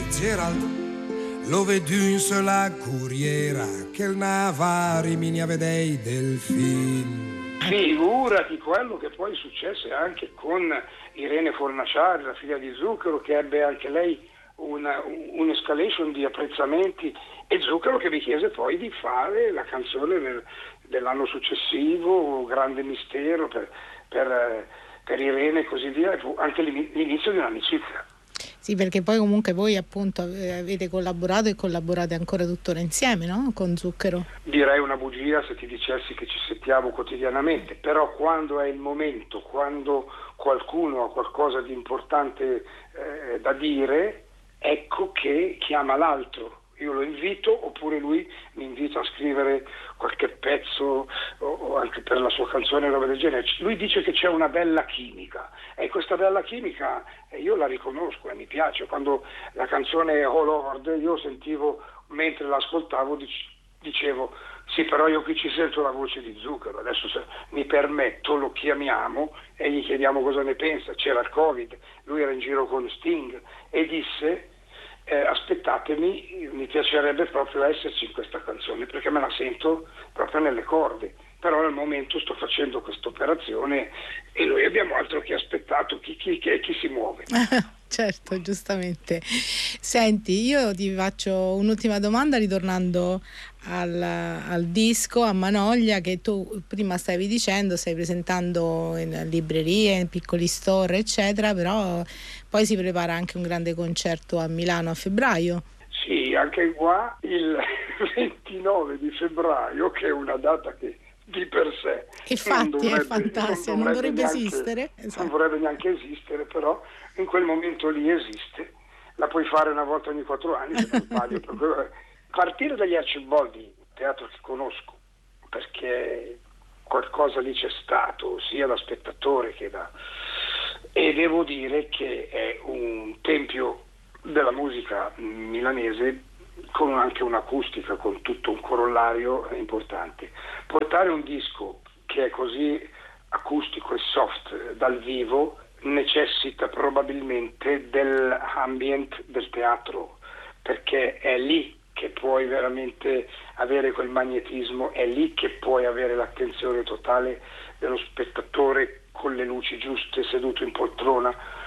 Gérald, lo vedù sulla corriera che il Navari mi ne vedei del film. Figurati quello che poi successe anche con Irene Fornaciari, la figlia di Zucchero, che ebbe anche lei un'escalation di apprezzamenti, e Zucchero che mi chiese poi di fare la canzone dell'anno successivo, Grande Mistero, per Irene e così via, e fu anche l'inizio di un'amicizia. Sì, perché poi comunque voi appunto avete collaborato e collaborate ancora tuttora insieme, no? Con Zucchero. Direi una bugia se ti dicessi che ci sentiamo quotidianamente, però quando è il momento, quando qualcuno ha qualcosa di importante da dire, ecco che chiama l'altro. Io lo invito, oppure lui mi invita a scrivere qualche pezzo o anche per la sua canzone o roba del genere. Lui dice che c'è una bella chimica, e questa bella chimica io la riconosco e mi piace. Quando la canzone Oh Lord, io sentivo, mentre l'ascoltavo, dicevo sì, però io qui ci sento la voce di Zucchero. Adesso, se mi permetto, lo chiamiamo e gli chiediamo cosa ne pensa. C'era il Covid, lui era in giro con Sting e disse aspettatemi, mi piacerebbe proprio esserci in questa canzone perché me la sento proprio nelle corde, però al momento sto facendo questa operazione e noi abbiamo altro che aspettato chi si muove. Certo, giustamente. Senti, io ti faccio un'ultima domanda ritornando al disco, a Manoglia, che tu prima stavi dicendo, stai presentando in librerie, in piccoli store, eccetera, però poi si prepara anche un grande concerto a Milano a febbraio. Sì, anche qua il 29 di febbraio, che è una data che di per sé infatti è fantastica, non dovrebbe esistere. Esatto. Non vorrebbe neanche esistere, però in quel momento lì esiste. La puoi fare una volta ogni 4 anni, se non sbaglio. Partire dagli Arciboldi, teatro che conosco, perché qualcosa lì c'è stato, sia da spettatore che da... E devo dire che è un tempio della musica milanese, con anche un'acustica, con tutto un corollario importante. Portare un disco che è così acustico e soft dal vivo necessita probabilmente dell'ambient del teatro, perché è lì che puoi veramente avere quel magnetismo, è lì che puoi avere l'attenzione totale dello spettatore con le luci giuste, seduto in poltrona,